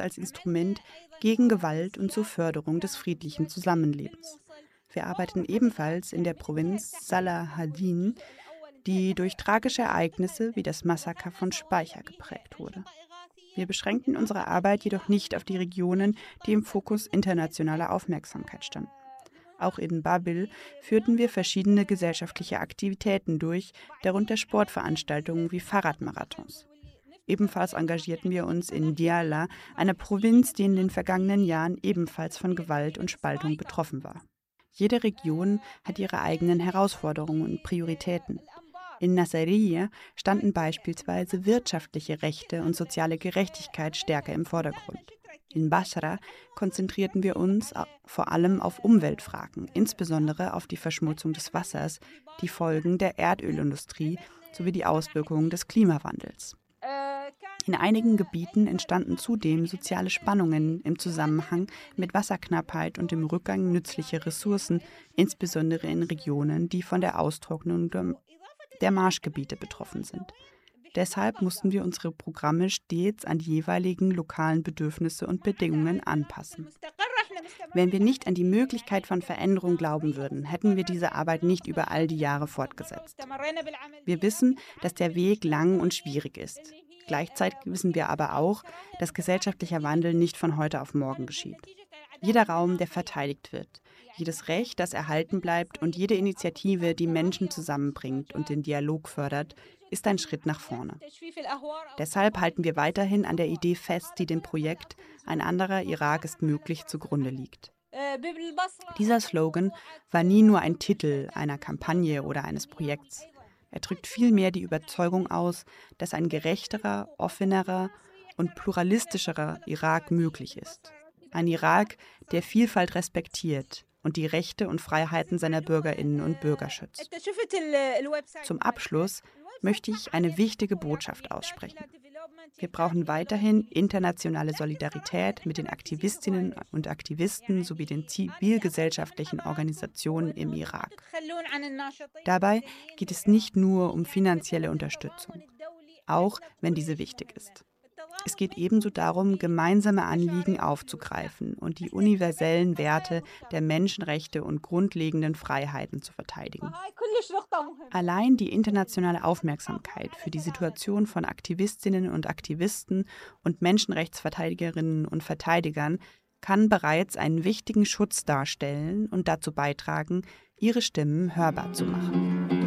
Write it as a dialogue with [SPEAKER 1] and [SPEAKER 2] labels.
[SPEAKER 1] als Instrument gegen Gewalt und zur Förderung des friedlichen Zusammenlebens. Wir arbeiten ebenfalls in der Provinz Salahaddin, die durch tragische Ereignisse wie das Massaker von Speicher geprägt wurde. Wir beschränken unsere Arbeit jedoch nicht auf die Regionen, die im Fokus internationaler Aufmerksamkeit standen. Auch in Babil führten wir verschiedene gesellschaftliche Aktivitäten durch, darunter Sportveranstaltungen wie Fahrradmarathons. Ebenfalls engagierten wir uns in Diyala, einer Provinz, die in den vergangenen Jahren ebenfalls von Gewalt und Spaltung betroffen war. Jede Region hat ihre eigenen Herausforderungen und Prioritäten. In Nasiriyah standen beispielsweise wirtschaftliche Rechte und soziale Gerechtigkeit stärker im Vordergrund. In Basra konzentrierten wir uns vor allem auf Umweltfragen, insbesondere auf die Verschmutzung des Wassers, die Folgen der Erdölindustrie sowie die Auswirkungen des Klimawandels. In einigen Gebieten entstanden zudem soziale Spannungen im Zusammenhang mit Wasserknappheit und dem Rückgang nützlicher Ressourcen, insbesondere in Regionen, die von der Austrocknung der Marschgebiete betroffen sind. Deshalb mussten wir unsere Programme stets an die jeweiligen lokalen Bedürfnisse und Bedingungen anpassen. Wenn wir nicht an die Möglichkeit von Veränderung glauben würden, hätten wir diese Arbeit nicht über all die Jahre fortgesetzt. Wir wissen, dass der Weg lang und schwierig ist. Gleichzeitig wissen wir aber auch, dass gesellschaftlicher Wandel nicht von heute auf morgen geschieht. Jeder Raum, der verteidigt wird, jedes Recht, das erhalten bleibt und jede Initiative, die Menschen zusammenbringt und den Dialog fördert, ist ein Schritt nach vorne. Deshalb halten wir weiterhin an der Idee fest, die dem Projekt „Ein anderer Irak ist möglich" zugrunde liegt. Dieser Slogan war nie nur ein Titel einer Kampagne oder eines Projekts. Er drückt vielmehr die Überzeugung aus, dass ein gerechterer, offenerer und pluralistischerer Irak möglich ist. Ein Irak, der Vielfalt respektiert und die Rechte und Freiheiten seiner Bürgerinnen und Bürger schützt. Zum Abschluss möchte ich eine wichtige Botschaft aussprechen. Wir brauchen weiterhin internationale Solidarität mit den Aktivistinnen und Aktivisten sowie den zivilgesellschaftlichen Organisationen im Irak. Dabei geht es nicht nur um finanzielle Unterstützung, auch wenn diese wichtig ist. Es geht ebenso darum, gemeinsame Anliegen aufzugreifen und die universellen Werte der Menschenrechte und grundlegenden Freiheiten zu verteidigen. Allein die internationale Aufmerksamkeit für die Situation von Aktivistinnen und Aktivisten und Menschenrechtsverteidigerinnen und Verteidigern kann bereits einen wichtigen Schutz darstellen und dazu beitragen, ihre Stimmen hörbar zu machen.